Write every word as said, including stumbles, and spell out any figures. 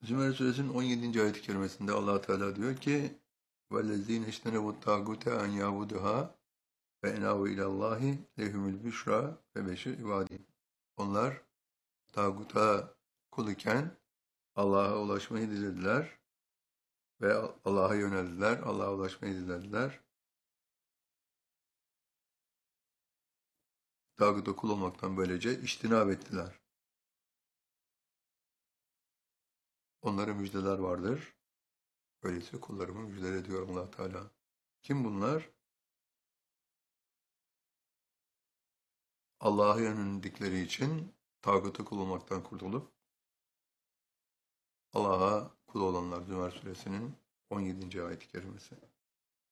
Zümer Suresinin on yedinci ayet-i kerimesinde Allah Teala diyor ki وَالَّذ۪ينَ اجْتَنَبُوا الطَّاغُوتَ اَنْ يَعْبُدُهَا وَاَنَابُوا اِلَى اللّٰهِ لَهُمُ الْبُشْرَى وَبَشِّرْ عِبَادِهِ. Onlar tağuta kul iken Allah'a ulaşmayı dilediler ve Allah'a yöneldiler, Allah'a ulaşmayı dilediler. Tağuta kul olmaktan böylece içtinab ettiler. Onlara müjdeler vardır. Öyleyse kullarımı müjdele ediyor Allah Teala. Kim bunlar? Allah'a yöneldikleri için tağuta kul olmaktan kurtulup Allah'a kul olanlar. Zümer Suresinin on yedinci ayet-i kerimesi.